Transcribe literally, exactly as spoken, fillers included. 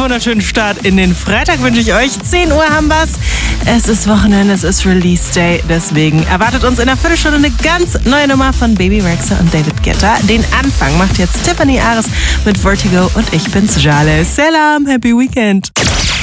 wunderschönen Start in den Freitag wünsche ich euch. zehn Uhr haben wir's. Es ist Wochenende, es ist Release Day. Deswegen erwartet uns in der Viertelstunde eine ganz neue Nummer von Baby Rexha und David Guetta. Den Anfang macht jetzt Tiffany Ares mit Vertigo und ich bin's, Jale. Salam, happy weekend.